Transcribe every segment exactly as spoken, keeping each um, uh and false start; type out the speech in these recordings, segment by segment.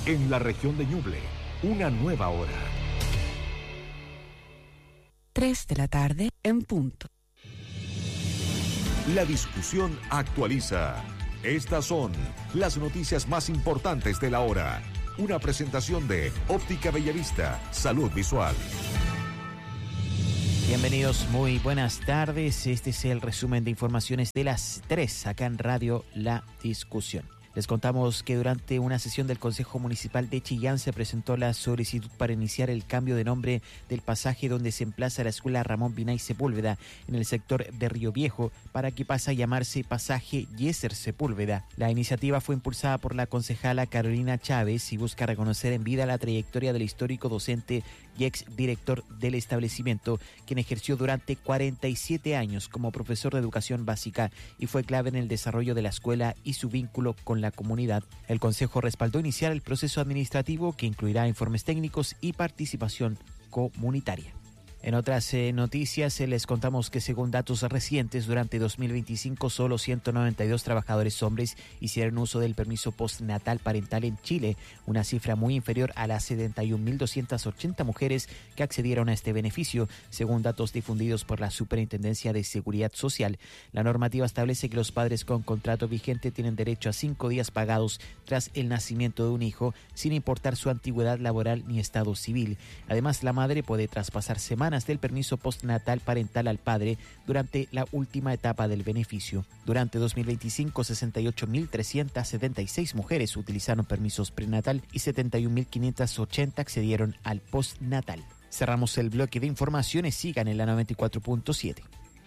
En la región de Ñuble, una nueva hora. tres de la tarde en punto. La discusión actualiza. Estas son las noticias más importantes de la hora. Una presentación de Óptica Bellavista, Salud Visual. Bienvenidos, muy buenas tardes. Este es el resumen de informaciones de las tres acá en Radio La Discusión. Les contamos que durante una sesión del Consejo Municipal de Chillán se presentó la solicitud para iniciar el cambio de nombre del pasaje donde se emplaza la escuela Ramón Binay Sepúlveda en el sector de Río Viejo para que pase a llamarse pasaje Yeser Sepúlveda. La iniciativa fue impulsada por la concejala Carolina Chávez y busca reconocer en vida la trayectoria del histórico docente y ex director del establecimiento, quien ejerció durante cuarenta y siete años como profesor de educación básica y fue clave en el desarrollo de la escuela y su vínculo con la comunidad. El Consejo respaldó iniciar el proceso administrativo que incluirá informes técnicos y participación comunitaria. En otras eh, noticias, eh, les contamos que según datos recientes, durante dos mil veinticinco solo ciento noventa y dos trabajadores hombres hicieron uso del permiso postnatal parental en Chile, una cifra muy inferior a las setenta y un mil doscientas ochenta mujeres que accedieron a este beneficio, según datos difundidos por la Superintendencia de Seguridad Social. La normativa establece que los padres con contrato vigente tienen derecho a cinco días pagados tras el nacimiento de un hijo, sin importar su antigüedad laboral ni estado civil. Además, la madre puede traspasar semanas del permiso postnatal parental al padre durante la última etapa del beneficio. Durante dos mil veinticinco, sesenta y ocho mil trescientas setenta y seis mujeres utilizaron permisos prenatal y setenta y un mil quinientas ochenta accedieron al postnatal. Cerramos el bloque de informaciones. Sigan en la noventa y cuatro punto siete.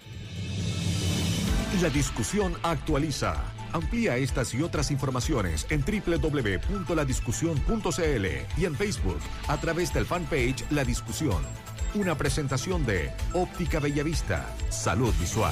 La discusión actualiza. Amplía estas y otras informaciones en doble u doble u doble u punto la discusión punto c l y en Facebook a través del fanpage La Discusión. Una presentación de Óptica Bellavista, Salud Visual.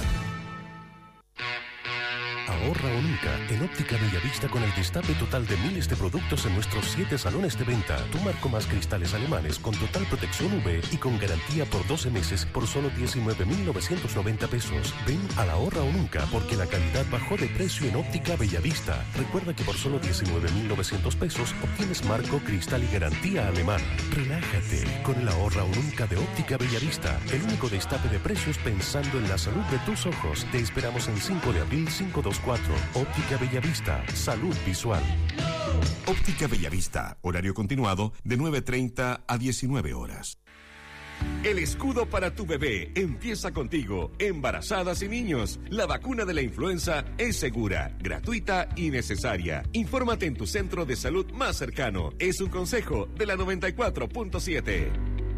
Ahorra o nunca en Óptica Bellavista con el destape total de miles de productos en nuestros siete salones de venta. Tu marco más cristales alemanes con total protección U V y con garantía por doce meses por solo diecinueve mil novecientos noventa pesos. Ven a la ahorra o nunca porque la calidad bajó de precio en Óptica Bellavista. Recuerda que por solo diecinueve mil novecientos pesos obtienes marco, cristal y garantía alemana. Relájate con el ahorra o nunca de Óptica Bellavista. El único destape de precios pensando en la salud de tus ojos. Te esperamos en cinco de abril cinco dos cuatro. Óptica Bellavista, Salud Visual. Óptica Bellavista, horario continuado de nueve treinta a diecinueve horas. El escudo para tu bebé empieza contigo, embarazadas y niños. La vacuna de la influenza es segura, gratuita y necesaria. Infórmate en tu centro de salud más cercano. Es un consejo de la noventa y cuatro punto siete.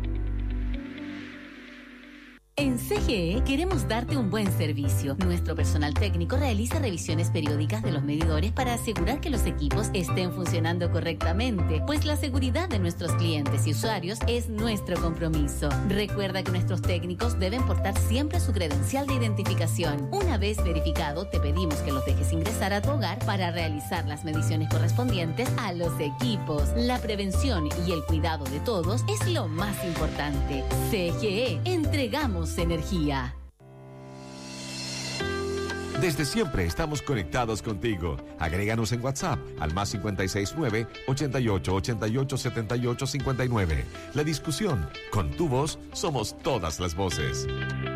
En C G E queremos darte un buen servicio. Nuestro personal técnico realiza revisiones periódicas de los medidores para asegurar que los equipos estén funcionando correctamente, pues la seguridad de nuestros clientes y usuarios es nuestro compromiso. Recuerda que nuestros técnicos deben portar siempre su credencial de identificación. Una vez verificado, te pedimos que los dejes ingresar a tu hogar para realizar las mediciones correspondientes a los equipos. La prevención y el cuidado de todos es lo más importante. C G E, entregamos energía. Desde siempre estamos conectados contigo. Agréganos en WhatsApp al más cinco seis nueve, ochenta y ocho, ochenta y ocho, setenta y ocho, cincuenta y nueve. La Discusión. Con tu voz somos todas las voces.